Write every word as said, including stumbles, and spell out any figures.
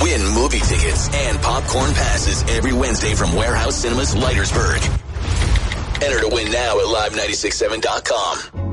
Win movie tickets and popcorn passes every Wednesday from Warehouse Cinemas Leitersburg. Enter to win now at live nine six seven dot com.